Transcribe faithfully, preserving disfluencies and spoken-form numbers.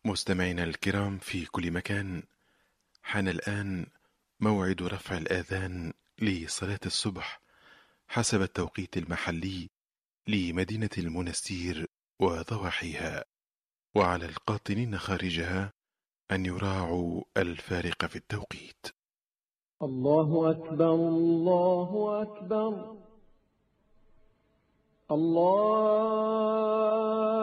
مستمعينا الكرام في كل مكان، حان الآن موعد رفع الآذان لصلاة الصبح حسب التوقيت المحلي لمدينة المنستير وضواحيها، وعلى القاطنين خارجها أن يراعوا الفارق في التوقيت. الله أكبر الله أكبر الله